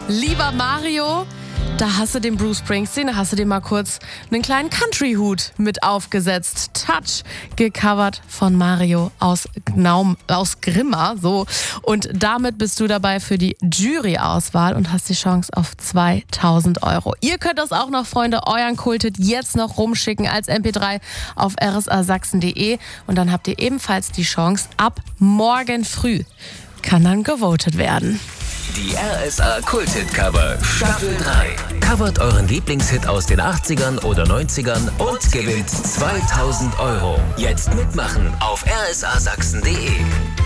Lieber Mario, da hast du dem Bruce Springsteen, da hast du dir mal kurz einen kleinen Country-Hut mit aufgesetzt. Touch, gecovert von Mario aus Grimma. So. Und damit bist du dabei für die Jury-Auswahl und hast die Chance auf 2.000 €. Ihr könnt das auch noch, Freunde, euren Kulthit jetzt noch rumschicken als MP3 auf rsasachsen.de. Und dann habt ihr ebenfalls die Chance, ab morgen früh kann dann gewotet werden. Die RSA Kulthit-Cover Staffel 3. Covert euren Lieblingshit aus den 80ern oder 90ern und gewinnt 2.000 €. Jetzt mitmachen auf rsasachsen.de.